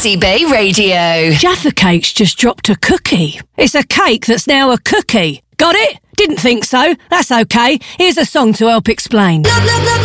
Mersey Bay Radio. Jaffa Cake's just dropped a cookie. It's a cake that's now a cookie. Got it? Didn't think so. That's okay. Here's a song to help explain.